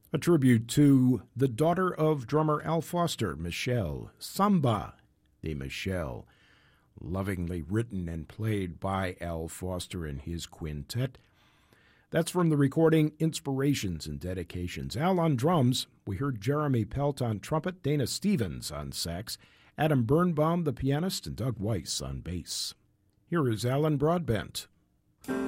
A tribute to the daughter of drummer Al Foster, Michelle. Samba de Michelle, lovingly written and played by Al Foster and his quintet. That's from the recording Inspirations and Dedications. Al on drums. We heard Jeremy Pelt on trumpet, Dana Stevens on sax, Adam Birnbaum, the pianist, and Doug Weiss on bass. Here is Alan Broadbent.